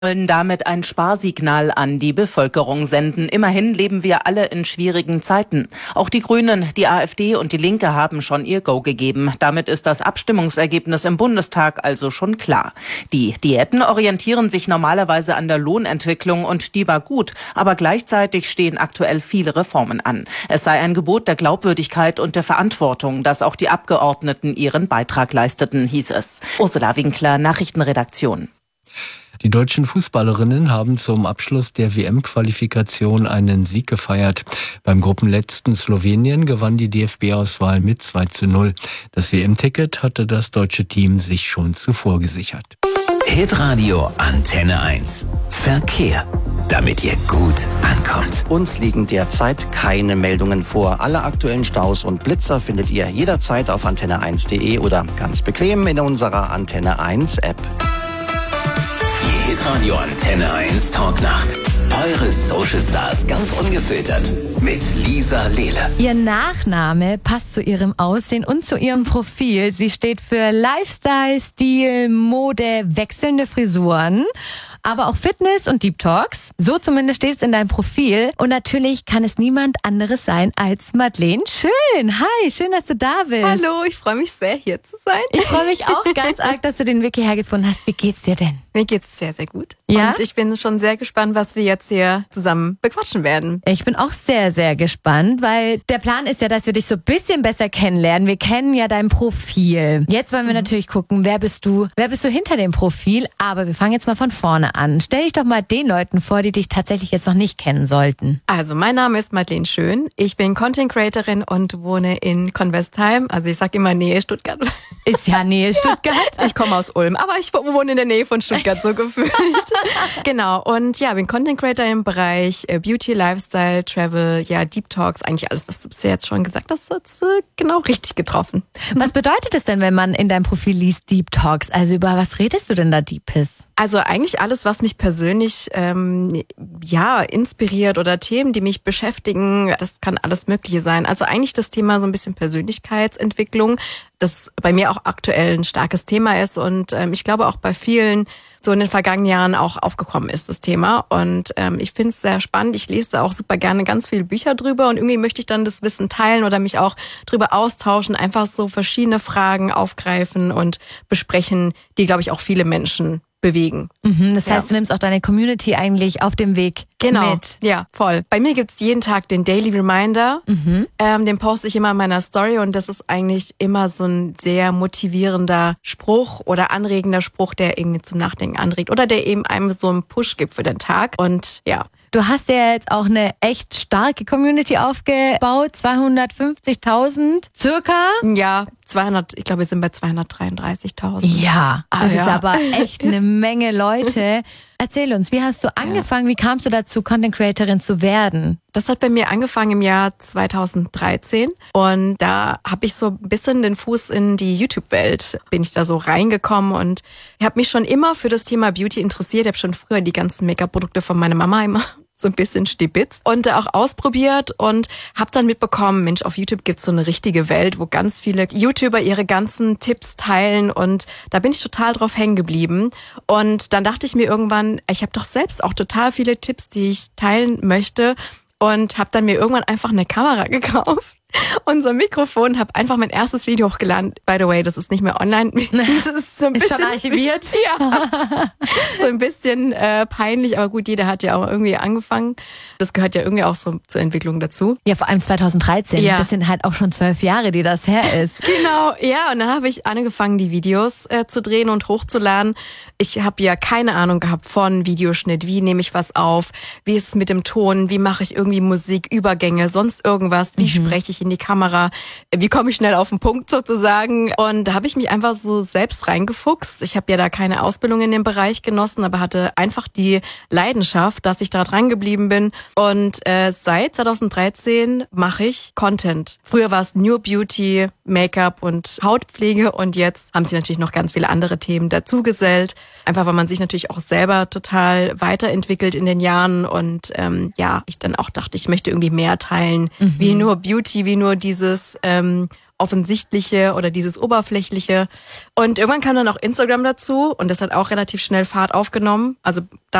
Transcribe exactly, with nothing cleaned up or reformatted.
wollen damit ein Sparsignal an die Bevölkerung senden. Immerhin leben wir alle in schwierigen Zeiten. Auch die Grünen, die AfD und die Linke haben schon ihr Go gegeben. Damit ist das Abstimmungsergebnis im Bundestag also schon klar. Die Diäten orientieren sich normalerweise an der Lohnentwicklung und die war gut. Aber gleichzeitig stehen aktuell viele Reformen an. Es sei ein Gebot der Glaubwürdigkeit und der Verantwortung, dass auch die Abgeordneten ihren Beitrag leisteten, hieß es. Ursula Winkler, Nachrichtenredaktion. Die deutschen Fußballerinnen haben zum Abschluss der W M-Qualifikation einen Sieg gefeiert. Beim Gruppenletzten Slowenien gewann die D F B-Auswahl mit zwei zu null. Das W M-Ticket hatte das deutsche Team sich schon zuvor gesichert. Hitradio Antenne eins. Verkehr. Damit ihr gut ankommt. Uns liegen derzeit keine Meldungen vor. Alle aktuellen Staus und Blitzer findet ihr jederzeit auf antenne eins punkt de oder ganz bequem in unserer Antenne eins App. Die Hitradio Antenne eins Talknacht. Eure Social Stars ganz ungefiltert mit Lisa Lehle. Ihr Nachname passt zu ihrem Aussehen und zu ihrem Profil. Sie steht für Lifestyle, Stil, Mode, wechselnde Frisuren, aber auch Fitness und Deep Talks. So zumindest steht es in deinem Profil. Und natürlich kann es niemand anderes sein als Madeleine Schön. Hi, schön, dass du da bist. Hallo, ich freue mich sehr, hier zu sein. Ich freue mich auch ganz arg, dass du den Weg hierher gefunden hast. Wie geht's dir denn? Mir geht's sehr, sehr gut. Ja? Und ich bin schon sehr gespannt, was wir jetzt hier zusammen bequatschen werden. Ich bin auch sehr, sehr gespannt, weil der Plan ist ja, dass wir dich so ein bisschen besser kennenlernen. Wir kennen ja dein Profil. Jetzt wollen wir natürlich gucken, wer bist du? Wer bist du hinter dem Profil? Aber wir fangen jetzt mal von vorne an. Stell dich doch mal den Leuten vor, die dich tatsächlich jetzt noch nicht kennen sollten. Also, mein Name ist Madeleine Schön. Ich bin Content Creatorin und wohne in Convestheim. Also, ich sag immer Nähe Stuttgart. Ist ja Nähe Stuttgart. Ja, ich komme aus Ulm, aber ich wohne in der Nähe von Stuttgart, so gefühlt. Genau. Und ja, bin Content Creator im Bereich Beauty, Lifestyle, Travel, ja, Deep Talks. Eigentlich alles, was du bisher jetzt schon gesagt hast, hat's äh, genau richtig getroffen. Was bedeutet es denn, wenn man in deinem Profil liest Deep Talks? Also, über was redest du denn da Deepes? Also eigentlich alles, was mich persönlich ähm, ja inspiriert oder Themen, die mich beschäftigen, das kann alles Mögliche sein. Also eigentlich das Thema so ein bisschen Persönlichkeitsentwicklung, das bei mir auch aktuell ein starkes Thema ist und ähm, ich glaube auch bei vielen so in den vergangenen Jahren auch aufgekommen ist, das Thema. Und ähm, ich finde es sehr spannend. Ich lese da auch super gerne ganz viele Bücher drüber und irgendwie möchte ich dann das Wissen teilen oder mich auch drüber austauschen, einfach so verschiedene Fragen aufgreifen und besprechen, die, glaube ich, auch viele Menschen bewegen. Mhm, das heißt, ja. du nimmst auch deine Community eigentlich auf dem Weg genau. mit. Ja, voll. Bei mir gibt's jeden Tag den Daily Reminder. Mhm. Ähm, den poste ich immer in meiner Story und das ist eigentlich immer so ein sehr motivierender Spruch oder anregender Spruch, der irgendwie zum Nachdenken anregt oder der eben einem so einen Push gibt für den Tag. Und ja. Du hast ja jetzt auch eine echt starke Community aufgebaut, zweihundertfünfzigtausend circa. Ja, zweihundert, ich glaube, wir sind bei zweihundertdreiunddreißigtausend. Ja, ah, das ja. ist aber echt eine Menge Leute. Erzähl uns, wie hast du angefangen, wie kamst du dazu, Content Creatorin zu werden? Das hat bei mir angefangen im Jahr zweitausenddreizehn und da habe ich so ein bisschen den Fuß in die YouTube-Welt, bin ich da so reingekommen und ich habe mich schon immer für das Thema Beauty interessiert. Ich habe schon früher die ganzen Make-up-Produkte von meiner Mama immer so ein bisschen stibitzt und auch ausprobiert und habe dann mitbekommen, Mensch, auf YouTube gibt's so eine richtige Welt, wo ganz viele YouTuber ihre ganzen Tipps teilen und da bin ich total drauf hängen geblieben. Und dann dachte ich mir irgendwann, ich habe doch selbst auch total viele Tipps, die ich teilen möchte und habe dann mir irgendwann einfach eine Kamera gekauft. Und so ein Mikrofon, habe einfach mein erstes Video hochgeladen. By the way, das ist nicht mehr online. Das ist so ein bisschen, ist schon archiviert? Ja. So ein bisschen äh, peinlich, aber gut, jeder hat ja auch irgendwie angefangen. Das gehört ja irgendwie auch so zur Entwicklung dazu. Ja, vor allem zweitausenddreizehn. Ja. Das sind halt auch schon zwölf Jahre, die das her ist. Genau, ja. Und dann habe ich angefangen, die Videos äh, zu drehen und hochzuladen. Ich habe ja keine Ahnung gehabt von Videoschnitt. Wie nehme ich was auf? Wie ist es mit dem Ton? Wie mache ich irgendwie Musik, Übergänge, sonst irgendwas? Wie mhm. spreche ich in die Kamera? Wie komme ich schnell auf den Punkt sozusagen? Und da habe ich mich einfach so selbst reingefuchst. Ich habe ja da keine Ausbildung in dem Bereich genossen, aber hatte einfach die Leidenschaft, dass ich da dran geblieben bin. Und äh, seit zweitausenddreizehn mache ich Content. Früher war es New Beauty, Make-up und Hautpflege und jetzt haben sich natürlich noch ganz viele andere Themen dazugesellt. Einfach weil man sich natürlich auch selber total weiterentwickelt in den Jahren und ähm, ja, ich dann auch dachte, ich möchte irgendwie mehr teilen, mhm. wie nur Beauty, wie wie nur dieses ähm, Offensichtliche oder dieses Oberflächliche. Und irgendwann kam dann auch Instagram dazu und das hat auch relativ schnell Fahrt aufgenommen. Also